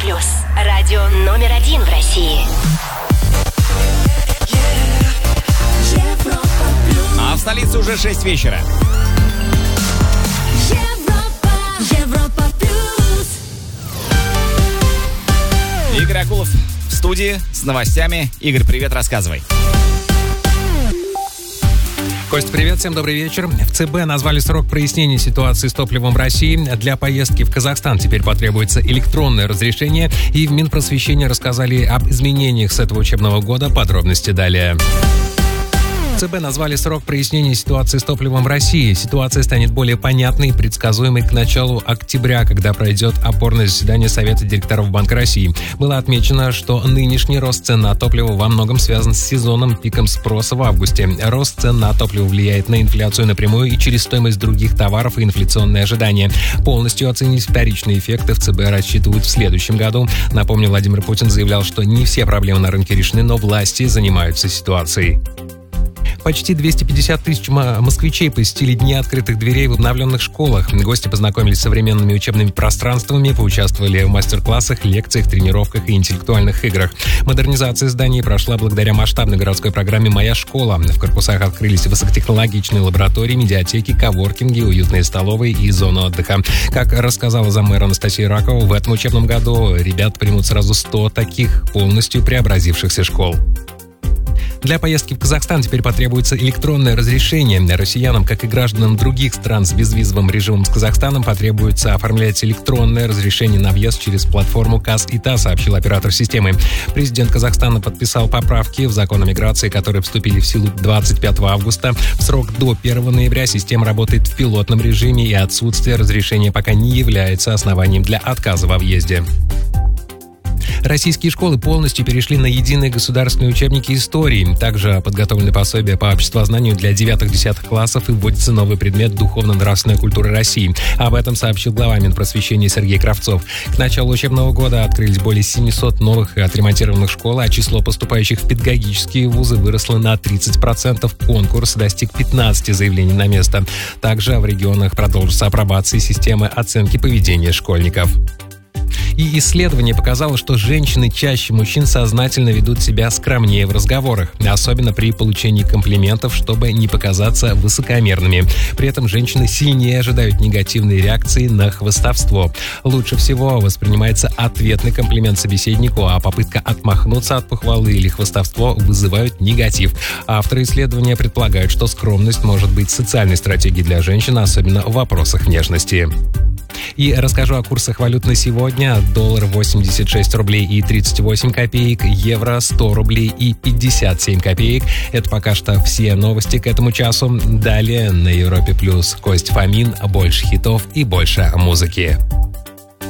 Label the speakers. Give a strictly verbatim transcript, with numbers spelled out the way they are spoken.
Speaker 1: плюс. Радио номер один в России.
Speaker 2: Европа плюс.
Speaker 3: А в столице уже шесть вечера.
Speaker 2: Европа, Европа плюс.
Speaker 3: Игорь Акулов в студии с новостями. Игорь, привет, рассказывай.
Speaker 4: Кость, привет, всем добрый вечер. В ЦБ назвали срок прояснения ситуации с топливом в России. Для поездки в Казахстан теперь потребуется электронное разрешение. И в Минпросвещении рассказали об изменениях с этого учебного года. Подробности далее. ЦБ назвали срок прояснения ситуации с топливом в России. Ситуация станет более понятной и предсказуемой к началу октября, когда пройдет опорное заседание Совета директоров Банка России. Было отмечено, что нынешний рост цен на топливо во многом связан с сезонным пиком спроса в августе. Рост цен на топливо влияет на инфляцию напрямую и через стоимость других товаров и инфляционные ожидания. Полностью оценить вторичные эффекты в ЦБ рассчитывают в следующем году. Напомню, Владимир Путин заявлял, что не все проблемы на рынке решены, но власти занимаются ситуацией. Почти двести пятьдесят тысяч москвичей посетили дни открытых дверей в обновленных школах. Гости познакомились с современными учебными пространствами, поучаствовали в мастер-классах, лекциях, тренировках и интеллектуальных играх. Модернизация зданий прошла благодаря масштабной городской программе «Моя школа». В корпусах открылись высокотехнологичные лаборатории, медиатеки, коворкинги, уютные столовые и зоны отдыха. Как рассказала заммэра Анастасия Ракова, в этом учебном году ребят примут сразу сто таких полностью преобразившихся школ. Для поездки в Казахстан теперь потребуется электронное разрешение. Россиянам, как и гражданам других стран с безвизовым режимом с Казахстаном, потребуется оформлять электронное разрешение на въезд через платформу КАЗ-ИТА, сообщил оператор системы. Президент Казахстана подписал поправки в закон о миграции, которые вступили в силу двадцать пятого августа. В срок до первого ноября система работает в пилотном режиме, и отсутствие разрешения пока не является основанием для отказа во въезде. Российские школы полностью перешли на единые государственные учебники истории. Также подготовлены пособия по обществознанию для девятых-десятых классов и вводится новый предмет «Духовно-нравственная культура России». Об этом сообщил глава Минпросвещения Сергей Кравцов. К началу учебного года открылись более семисот новых и отремонтированных школ, а число поступающих в педагогические вузы выросло на тридцать процентов. Конкурс достиг пятнадцати заявлений на место. Также в регионах продолжится апробация системы оценки поведения школьников. И исследование показало, что женщины чаще мужчин сознательно ведут себя скромнее в разговорах, особенно при получении комплиментов, чтобы не показаться высокомерными. При этом женщины сильнее ожидают негативной реакции на хвастовство. Лучше всего воспринимается ответный комплимент собеседнику, а попытка отмахнуться от похвалы или хвастовство вызывают негатив. Авторы исследования предполагают, что скромность может быть социальной стратегией для женщин, особенно в вопросах внешности. И расскажу о курсах валют на сегодня. Доллар восемьдесят шесть рублей и тридцать восемь копеек, евро сто рублей и пятьдесят семь копеек. Это пока что все новости к этому часу. Далее на Европе Плюс Кость Фомин, больше хитов и больше музыки.